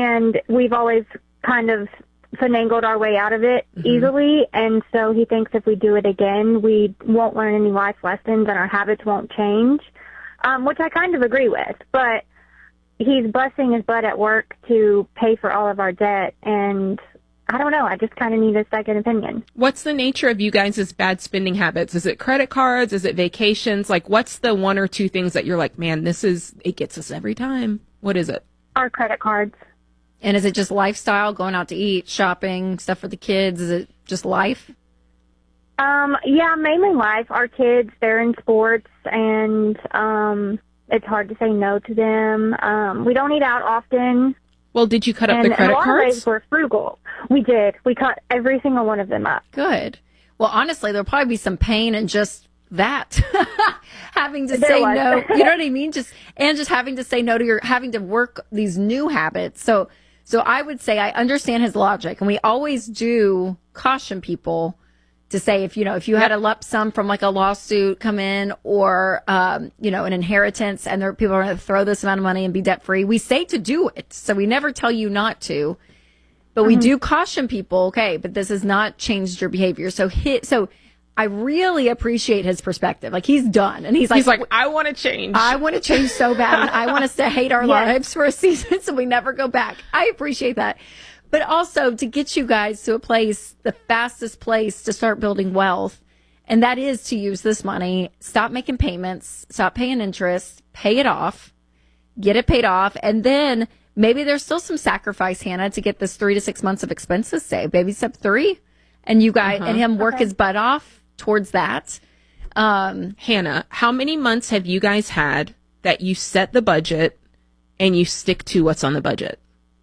and we've always kind of finagled our way out of it easily, and so he thinks if we do it again, we won't learn any life lessons and our habits won't change, which I kind of agree with, but he's busting his butt at work to pay for all of our debt, and I don't know, I just kind of need a second opinion. What's the nature of you guys' bad spending habits? Is it credit cards? Is it vacations? Like, what's the one or two things that you're like, man, it gets us every time? What is it? Our credit cards. And is it just lifestyle, going out to eat, shopping, stuff for the kids? Is it just life? Yeah, mainly life. Our kids, they're in sports, and it's hard to say no to them. We don't eat out often. Well, did you cut up the credit cards? In a lot of ways, we're frugal. We did. We cut every single one of them up. Good. Well, honestly, there'll probably be some pain in just that. Having to say no. You know what I mean? Just having to say no to having to work these new habits. So I would say I understand his logic, and we always do caution people to say if you had a lump sum from like a lawsuit come in or an inheritance, and people are going to throw this amount of money and be debt free, we say to do it. So we never tell you not to, but we do caution people. Okay, but this has not changed your behavior. So I really appreciate his perspective. Like, he's done. And he's like, I want to change. I want to change so bad. And I want us to hate our lives for a season so we never go back. I appreciate that. But also to get you guys to a place, the fastest place to start building wealth. And that is to use this money. Stop making payments. Stop paying interest. Pay it off. Get it paid off. And then maybe there's still some sacrifice, Hannah, to get this 3 to 6 months of expenses saved. Baby step 3. And you guys and him work his butt off towards that. Hannah, how many months have you guys had that you set the budget and you stick to what's on the budget?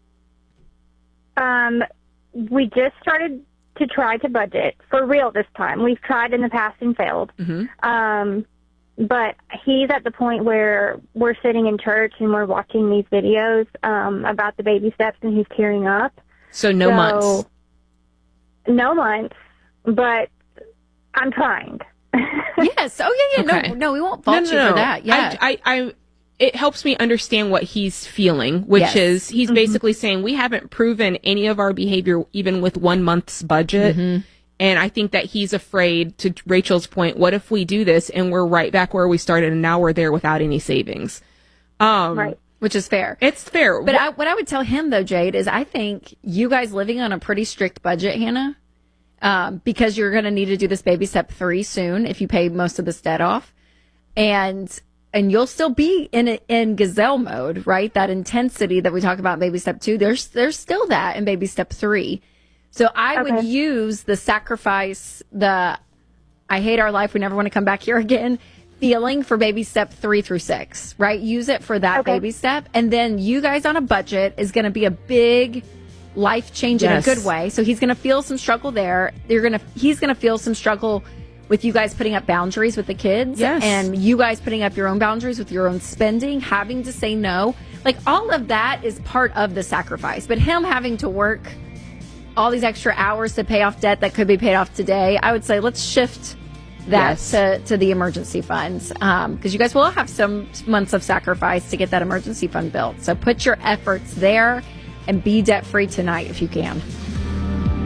We just started to try to budget for real this time. We've tried in the past and failed. But he's at the point where we're sitting in church and we're watching these videos about the baby steps, and he's tearing up. So no months. No months, but I'm trying. Yes. Oh, yeah. Okay. No, we won't fault you for that. Yeah. It helps me understand what he's feeling, which is he's basically saying we haven't proven any of our behavior even with 1 month's budget. And I think that he's afraid, to Rachel's point, what if we do this and we're right back where we started and now we're there without any savings? Right. Which is fair. It's fair. But what I would tell him, though, Jade, is I think you guys living on a pretty strict budget, Hannah, because you're going to need to do this baby step 3 soon if you pay most of this debt off. And you'll still be in gazelle mode, right? That intensity that we talk about in baby step 2, there's still that in baby step 3. So I would use the sacrifice, I hate our life, we never want to come back here again, feeling for baby step 3 through 6, right? Use it for that baby step. And then you guys on a budget is going to be a big life change in a good way. So he's going to feel some struggle there. He's going to feel some struggle with you guys putting up boundaries with the kids, and you guys putting up your own boundaries with your own spending, having to say no. Like, all of that is part of the sacrifice. But him having to work all these extra hours to pay off debt that could be paid off today, I would say let's shift that to the emergency funds, because you guys will have some months of sacrifice to get that emergency fund built. So put your efforts there and be debt free tonight if you can.